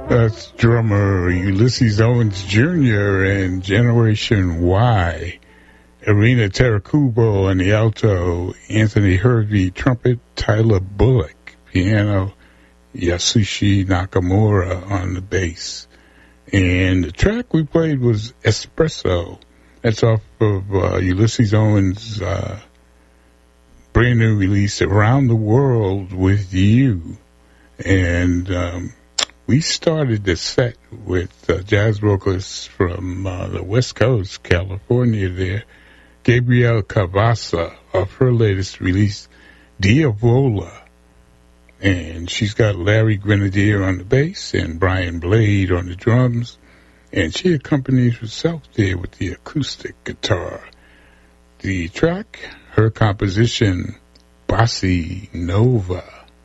That's drummer Ulysses Owens Jr. and Generation Y. Irina Terakubo on the alto, Anthony Hervey trumpet, Tyler Bullock piano, Yasushi Nakamura on the bass. And the track we played was Espresso. That's off of Ulysses Owens' brand new release, Around the World with You. And we started the set with jazz vocalists from the West Coast, California there, Gabrielle Cavassa, off her latest release, Diavola. And she's got Larry Grenadier on the bass and Brian Blade on the drums. And she accompanies herself there with the acoustic guitar. The track, her composition, Bossy Nova.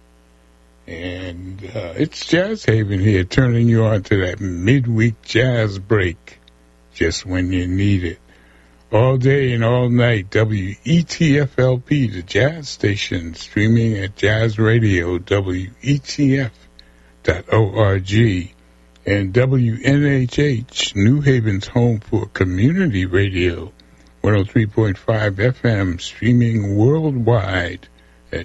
And it's Jazz Haven here, turning you on to that midweek jazz break, just when you need it. All day and all night, WETF-LP, the jazz station, streaming at Jazz Radio, WETF.org, and WNHH, New Haven's home for community radio, 103.5 FM, streaming worldwide at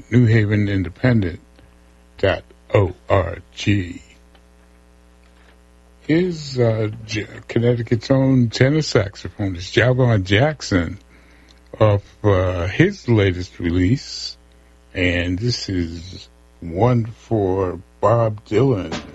newhavenindependent.org. Here's Connecticut's own tenor saxophonist Javon Jackson off his latest release, and this is one for Bob Dylan.